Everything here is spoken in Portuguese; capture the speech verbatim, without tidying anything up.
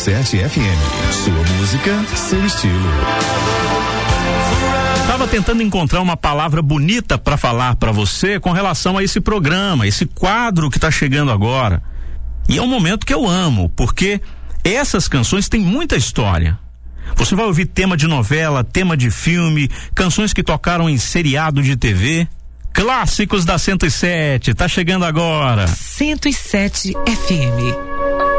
sete F M. Sua música, seu estilo. Estava tentando encontrar uma palavra bonita para falar para você com relação a esse programa, esse quadro que está chegando agora. E é um momento que eu amo, porque essas canções têm muita história. Você vai ouvir tema de novela, tema de filme, canções que tocaram em seriado de T V. Clássicos da cento e sete, tá chegando agora. cento e sete F M.